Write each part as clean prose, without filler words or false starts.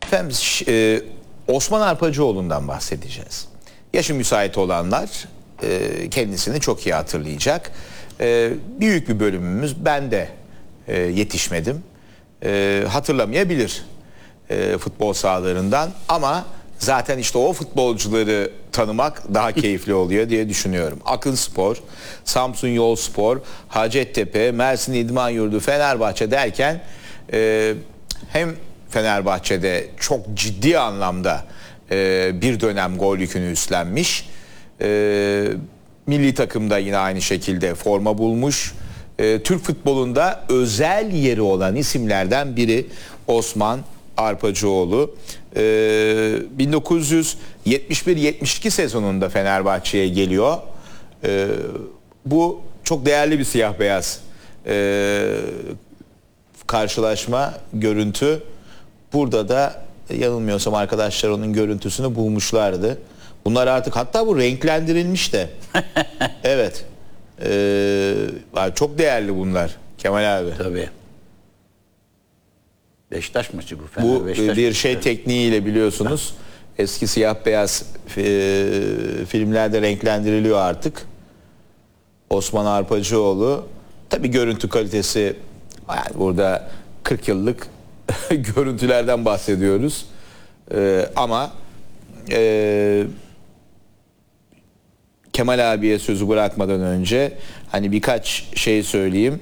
Efendim, Osman Arpacıoğlu'ndan bahsedeceğiz. Yaşı müsait olanlar kendisini çok iyi hatırlayacak. Büyük bir bölümümüz, ben de yetişmedim, hatırlamayabilir futbol sahalarından, ama zaten işte o futbolcuları tanımak daha keyifli oluyor diye düşünüyorum. Akınspor, Samsun Yolspor, Hacettepe, Mersin İdman Yurdu, Fenerbahçe derken hem Fenerbahçe'de çok ciddi anlamda bir dönem gol yükünü üstlenmiş. Milli takımda yine aynı şekilde forma bulmuş. Türk futbolunda özel yeri olan isimlerden biri Osman Arpacıoğlu. 1971-72 sezonunda Fenerbahçe'ye geliyor. Bu çok değerli bir siyah beyaz karşılaşma, görüntü. Burada da yanılmıyorsam arkadaşlar onun görüntüsünü bulmuşlardı. Bunlar artık, hatta bu renklendirilmiş de. Evet. Çok değerli bunlar Kemal abi. Tabii. Beşiktaş maçı bu. Bu Beşiktaş bir maçı. şey tekniğiyle biliyorsunuz. Eski siyah beyaz filmlerde renklendiriliyor artık. Osman Arpacıoğlu. Tabii görüntü kalitesi, yani burada 40 yıllık görüntülerden bahsediyoruz. Ama Kemal abiye sözü bırakmadan önce hani birkaç şey söyleyeyim.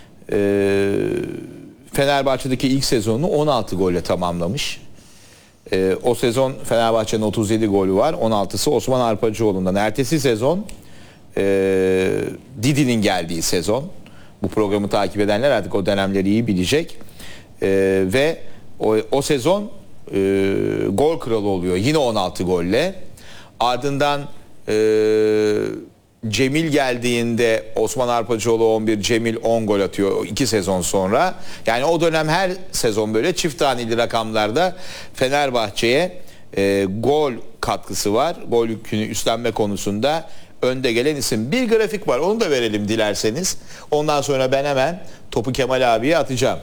Fenerbahçe'deki ilk sezonunu 16 golle tamamlamış. O sezon Fenerbahçe'nin 37 golü var. 16'sı Osman Arpacıoğlu'ndan. Ertesi sezon Didi'nin geldiği sezon. Bu programı takip edenler artık o dönemleri iyi bilecek. Ve o sezon gol kralı oluyor. Yine 16 golle. Ardından Cemil geldiğinde Osman Arpacıoğlu 11, Cemil 10 gol atıyor 2 sezon sonra. Yani o dönem her sezon böyle çift taneli rakamlarda Fenerbahçe'ye gol katkısı var. Gol yükünü üstlenme konusunda önde gelen isim. Bir grafik var, onu da verelim dilerseniz. Ondan sonra ben hemen topu Kemal abiye atacağım.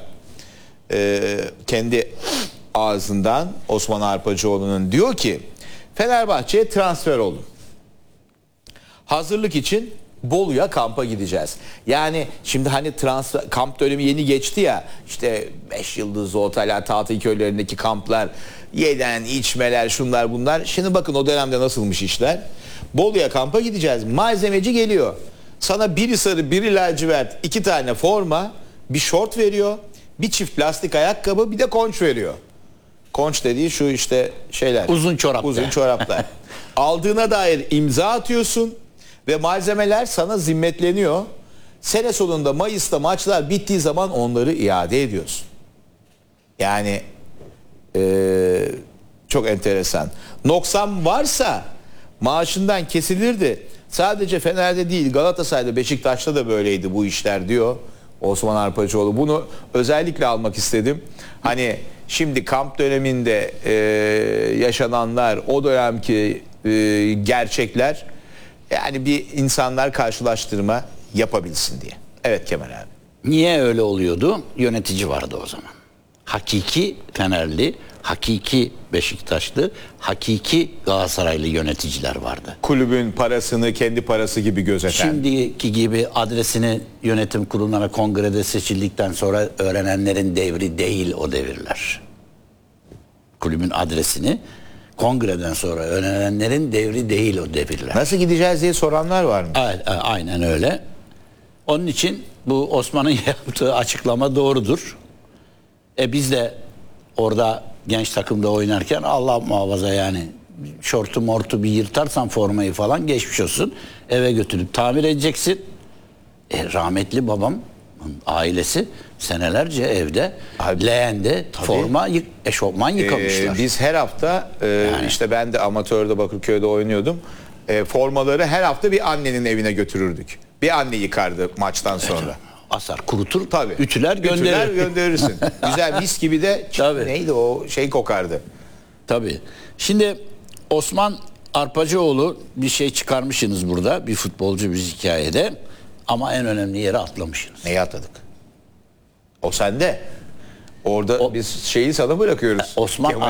Kendi ağzından Osman Arpacıoğlu'nun diyor ki Fenerbahçe'ye transfer olun. Hazırlık için Bolu'ya kampa gideceğiz. Yani şimdi hani kamp dönemi yeni geçti ya, işte 5 yıldızlı oteller, tatil köylerindeki kamplar, yeden içmeler, şunlar bunlar. Şimdi bakın o dönemde nasılmış işler. Bolu'ya kampa gideceğiz. Malzemeci geliyor. Sana biri sarı, biri lacivert, 2 tane forma, bir şort veriyor, bir çift plastik ayakkabı, bir de konç veriyor. Konç dediği şu işte şeyler. Uzun çoraplar. Uzun çoraplar. Aldığına dair imza atıyorsun ve malzemeler sana zimmetleniyor. Sene sonunda Mayıs'ta maçlar bittiği zaman onları iade ediyorsun. Yani çok enteresan. Noksan varsa maaşından kesilirdi. Sadece Fener'de değil, Galatasaray'da, Beşiktaş'ta da böyleydi bu işler diyor Osman Arpacıoğlu. Bunu özellikle almak istedim. Hani şimdi kamp döneminde yaşananlar, o dönemki gerçekler, yani bir insanlar karşılaştırma yapabilsin diye. Evet Kemal abi. Niye öyle oluyordu? Yönetici vardı o zaman. Hakiki Fenerli, hakiki Beşiktaşlı, hakiki Galatasaraylı yöneticiler vardı. Kulübün parasını kendi parası gibi gözeten. Şimdiki gibi adresini yönetim kuruluna kongrede seçildikten sonra öğrenenlerin devri değil o devirler. Kulübün adresini kongreden sonra öğrenenlerin devri değil o devirler. Nasıl gideceğiz diye soranlar var mı? Aynen öyle. Onun için bu Osman'ın yaptığı açıklama doğrudur. Biz de orada genç takımda oynarken Allah muhafaza yani şortu mortu bir yırtarsan formayı falan geçmiş olsun. Eve götürüp tamir edeceksin. Rahmetli babam ailesi senelerce evde leğende forma, eşofman yıkamışlar. Biz her hafta işte ben de amatörde Bakırköy'de oynuyordum. Formaları her hafta bir annenin evine götürürdük. Bir anne yıkardı maçtan sonra. Asar, kurutur, tabii. Ütüler gönderirsin. Güzel mis gibi de neydi o şey kokardı. Tabii. Şimdi Osman Arpacıoğlu, bir şey çıkarmışsınız burada. Bir futbolcu bir hikayede. Ama en önemli yere atlamışsınız. Neyi atladık? O sende. Orada biz şeyi sana bırakıyoruz. Osman